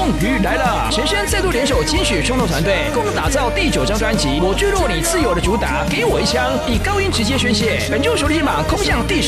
于来了！陈升再度联手金曲创作团队，共同打造第9张专辑《我坠落你自由》的主打《给我一枪》，以高音直接宣泄。本周首日马空降第